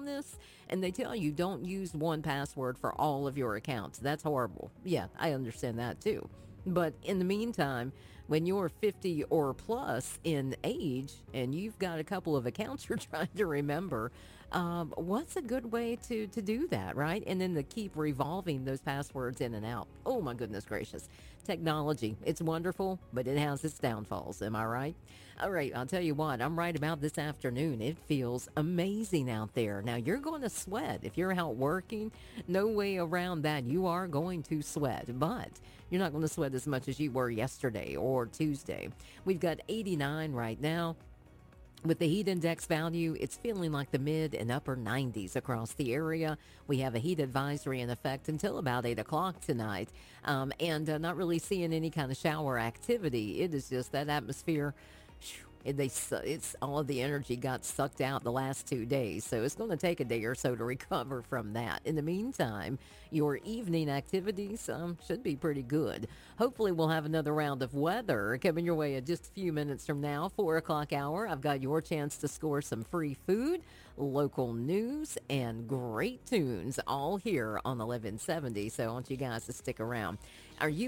on this, and they tell you don't use one password for all of your accounts. That's horrible. Yeah, I understand that too. But in the meantime, when you're 50 or plus in age and you've got a couple of accounts you're trying to remember, what's a good way to do that, right? And then to keep revolving those passwords in and out. Oh, my goodness gracious. Technology, it's wonderful, but it has its downfalls. Am I right? All right, I'll tell you what, I'm right about this afternoon. It feels amazing out there. Now, you're going to sweat. If you're out working, no way around that. You are going to sweat, but you're not going to sweat as much as you were yesterday or Tuesday. We've got 89 right now. With the heat index value, it's feeling like the mid and upper 90s across the area. We have a heat advisory in effect until about 8 o'clock tonight, and not really seeing any kind of shower activity. It is just that atmosphere. It's all of the energy got sucked out the last 2 days, so it's going to take a day or so to recover from that. In the meantime, your evening activities should be pretty good. Hopefully, we'll have another round of weather coming your way in just a few minutes from now, 4 o'clock hour. I've got your chance to score some free food, local news, and great tunes all here on 1170. So I want you guys to stick around. Are you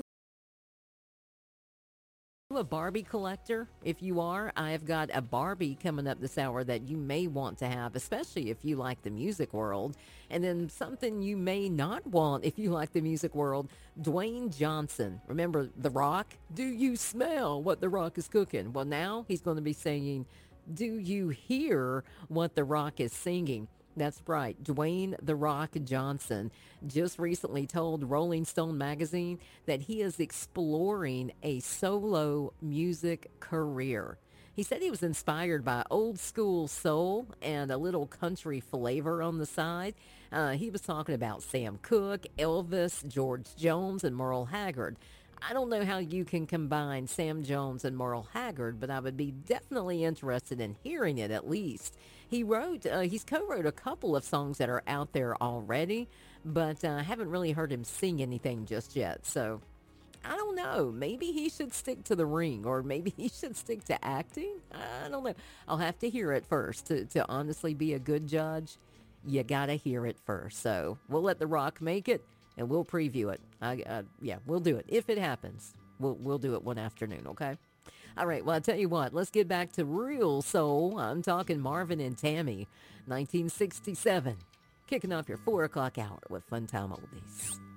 a Barbie collector? If you are, I've got a Barbie coming up this hour that you may want to have, especially if you like the music world. And then something you may not want if you like the music world, Dwayne Johnson. Remember The Rock? Do you smell what The Rock is cooking? Well, now he's going to be saying, do you hear what The Rock is singing? That's right. Dwayne The Rock Johnson just recently told Rolling Stone magazine that he is exploring a solo music career. He said he was inspired by old school soul and a little country flavor on the side. He was talking about Sam Cooke, Elvis, George Jones, and Merle Haggard. I don't know how you can combine Sam Jones and Merle Haggard, but I would be definitely interested in hearing it at least. He's co-wrote a couple of songs that are out there already, but I haven't really heard him sing anything just yet. So I don't know. Maybe he should stick to the ring, or maybe he should stick to acting. I don't know. I'll have to hear it first to honestly be a good judge. You gotta hear it first. So we'll let The Rock make it, and we'll preview it. Yeah, we'll do it if it happens. We'll do it one afternoon. Okay. All right. Well, I tell you what. Let's get back to real soul. I'm talking Marvin and Tammy, 1967. Kicking off your 4 o'clock hour with Fun Time Oldies.